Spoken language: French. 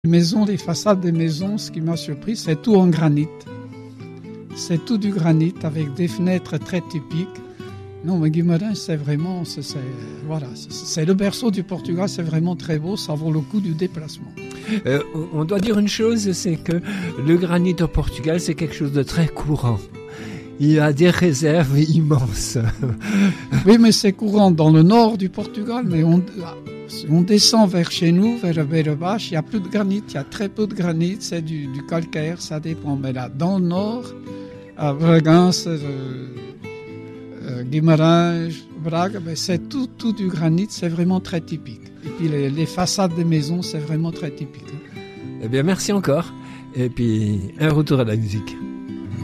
Les façades des maisons, ce qui m'a surpris, c'est tout en granit. C'est tout du granit avec des fenêtres très typiques. Non, mais Guimarães, c'est vraiment, c'est le berceau du Portugal, c'est vraiment très beau, ça vaut le coup du déplacement. On doit dire une chose, c'est que le granit au Portugal, c'est quelque chose de très courant. Il y a des réserves immenses. Oui, mais c'est courant dans le nord du Portugal, mais on descend vers chez nous, vers Beira-Baixo, il n'y a plus de granit, il y a très peu de granit, c'est du calcaire, ça dépend. Mais là, dans le nord, à Bragança, Guimarães, Braga, c'est tout du granit, c'est vraiment très typique. Et puis les façades des maisons, c'est vraiment très typique. Eh bien, merci encore. Et puis, un retour à la musique.